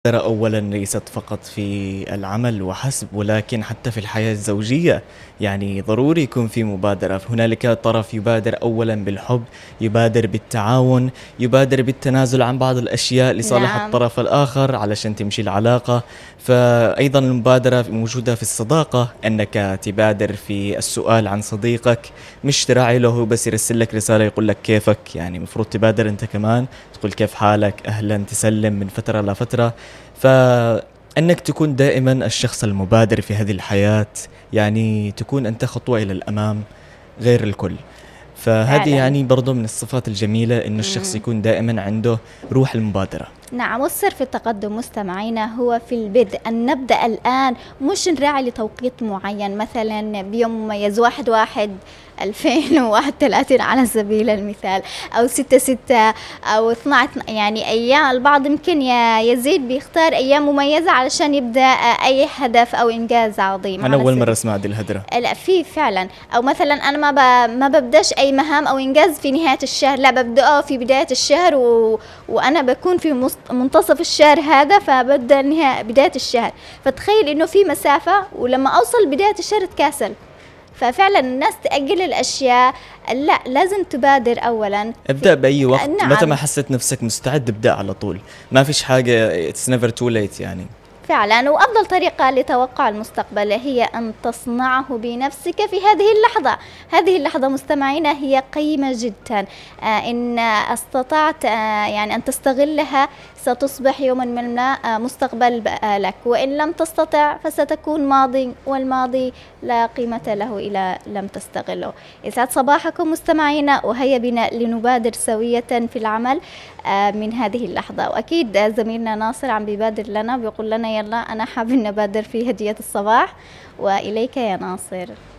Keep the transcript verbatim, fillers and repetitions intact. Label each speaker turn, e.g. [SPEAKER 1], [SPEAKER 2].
[SPEAKER 1] ترى أولًا ليست فقط في العمل وحسب، ولكن حتى في الحياة الزوجية، يعني ضروري يكون في مبادرة، هنالك طرف يبادر أولًا بالحب، يبادر بالتعاون، يبادر بالتنازل عن بعض الأشياء لصالح
[SPEAKER 2] نعم.
[SPEAKER 1] الطرف الآخر علشان تمشي العلاقة. فأيضًا المبادرة موجودة في الصداقة، أنك تبادر في السؤال عن صديقك، مش تراعي له هو بس يرسل لك رسالة يقول لك كيفك، يعني المفروض تبادر أنت كمان تقول كيف حالك، أهلًا، تسلم من فترة لفترة. فإنك تكون دائما الشخص المبادر في هذه الحياة، يعني تكون أنت خطوة إلى الأمام غير الكل. فهذه
[SPEAKER 2] فعلا.
[SPEAKER 1] يعني برضو من الصفات الجميلة إنه الشخص
[SPEAKER 2] مم.
[SPEAKER 1] يكون دائما عنده روح المبادرة.
[SPEAKER 2] نعم، والسر في التقدم مستمعينا هو في البدء، أن نبدأ الآن، مش نراعي لتوقيت معين، مثلا بيوم مميز واحد واحد ألفين وواحد وثلاثين على سبيل المثال، أو ستة ستة، أو اثنا عشر، يعني أيام. البعض يمكن يزيد بيختار أيام مميزة علشان يبدأ أي هدف أو إنجاز عظيم.
[SPEAKER 1] أنا
[SPEAKER 2] على
[SPEAKER 1] أول
[SPEAKER 2] سبيل
[SPEAKER 1] مرة أسمع دي الهدرة.
[SPEAKER 2] لا، في فعلا. او مثلا انا ما ب... ما ببداش اي مهام او انجاز في نهايه الشهر، لا ببداه في بدايه الشهر، و... وانا بكون في مست... منتصف الشهر هذا، فببدا نهاية بدايه الشهر. فتخيل انه في مسافه، ولما اوصل بدايه الشهر اتكاسل. ففعلا الناس تأجل الأشياء، لا، لازم تبادر أولا.
[SPEAKER 1] ابدأ بأي وقت.
[SPEAKER 2] نعم.
[SPEAKER 1] متى ما حسيت نفسك مستعد ابدأ على طول، ما فيش حاجة it's never too late يعني.
[SPEAKER 2] فعلا. وأفضل طريقة لتوقع المستقبل هي أن تصنعه بنفسك في هذه اللحظة. هذه اللحظة مستمعينا هي قيمة جدا، آه إن استطعت آه يعني أن تستغلها ستصبح يوما ما آه مستقبل لك، وإن لم تستطع فستكون ماضي، والماضي لا قيمة له إذا لم تستغله. يسعد صباحكم مستمعينا، وهيا بنا لنبادر سوية في العمل آه من هذه اللحظة. وأكيد زميلنا ناصر عم بيبادر لنا، بيقول لنا يلا أنا حابب نبادر في هدية الصباح. وإليك يا ناصر.